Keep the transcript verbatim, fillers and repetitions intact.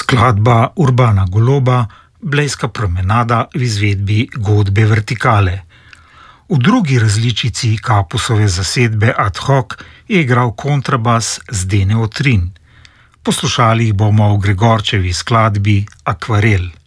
Skladba Urbana Goloba, Blejska promenada v izvedbi godbe Vertikale. V drugi različici Kapusove zasedbe Ad hoc je igral kontrabas Zdene Otrin. Poslušali jih bomo v Gregorčevi skladbi Akvarel.